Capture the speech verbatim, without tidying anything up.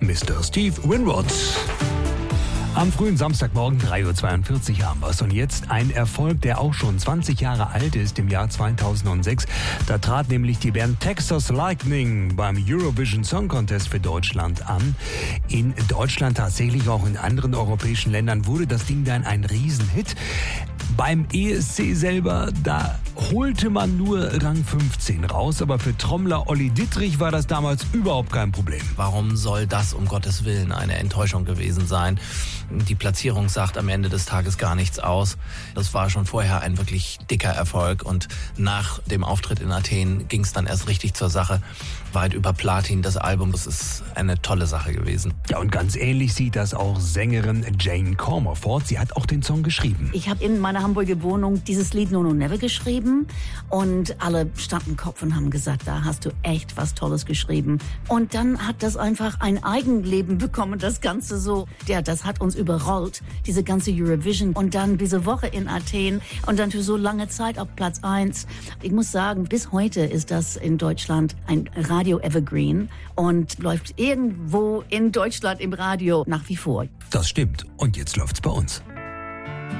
Mister Steve Winwood. Am frühen Samstagmorgen drei Uhr zweiundvierzig haben wir es. Und jetzt ein Erfolg, der auch schon zwanzig Jahre alt ist, im Jahr zweitausendsechs. Da trat nämlich die Band Texas Lightning beim Eurovision Song Contest für Deutschland an. In Deutschland, tatsächlich auch in anderen europäischen Ländern, wurde das Ding dann ein Riesenhit. Beim E S C selber, da holte man nur Rang fünfzehn raus, aber für Trommler Olli Dittrich war das damals überhaupt kein Problem. Warum soll das um Gottes Willen eine Enttäuschung gewesen sein? Die Platzierung sagt am Ende des Tages gar nichts aus. Das war schon vorher ein wirklich dicker Erfolg und nach dem Auftritt in Athen ging es dann erst richtig zur Sache. Weit über Platin das Album, das ist eine tolle Sache gewesen. Ja, und ganz ähnlich sieht das auch Sängerin Jane Comerford. Sie hat auch den Song geschrieben. Ich habe in meiner Hamburger Wohnung dieses Lied No No Never geschrieben und alle standen Kopf und haben gesagt, da hast du echt was Tolles geschrieben. Und dann hat das einfach ein Eigenleben bekommen, das Ganze so. Ja, das hat uns überrollt, diese ganze Eurovision. Und dann diese Woche in Athen und dann für so lange Zeit auf Platz eins. Ich muss sagen, bis heute ist das in Deutschland ein Radio Evergreen und läuft irgendwo in Deutschland im Radio nach wie vor. Das stimmt. Und jetzt läuft's bei uns.